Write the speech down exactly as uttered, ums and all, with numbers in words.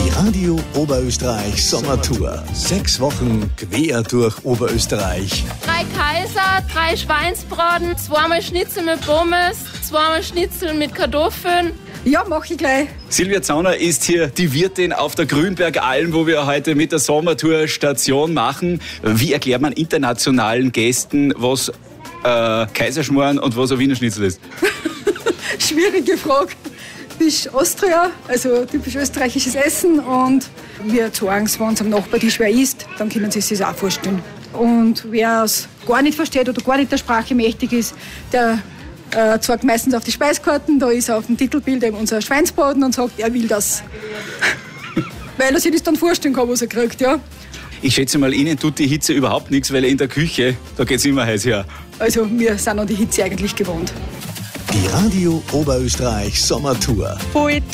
Die Radio Oberösterreich Sommertour. Sechs Wochen quer durch Oberösterreich. Drei Kaiser, drei Schweinsbraten, zweimal Schnitzel mit Pommes, zweimal Schnitzel mit Kartoffeln. Ja, mach ich gleich. Silvia Zauner ist hier die Wirtin auf der Grünbergalm, wo wir heute mit der Sommertour Station machen. Wie erklärt man internationalen Gästen, was äh, Kaiserschmarrn und was ein Wiener Schnitzel ist? Schwierige Frage. Typisch Austria, also typisch österreichisches Essen, und wir sagen es, wenn es am Nachbartisch wer isst, dann können sie sich das auch vorstellen. Und wer es gar nicht versteht oder gar nicht der Sprache mächtig ist, der äh, zeigt meistens auf die Speiskarten, da ist auf dem Titelbild eben unser Schweinsbraten und sagt, er will das. Weil er sich das dann vorstellen kann, was er kriegt, ja. Ich schätze mal, Ihnen tut die Hitze überhaupt nichts, weil in der Küche, da geht es immer heiß her. Also wir sind an die Hitze eigentlich gewohnt. Die Radio Oberösterreich Sommertour. Voll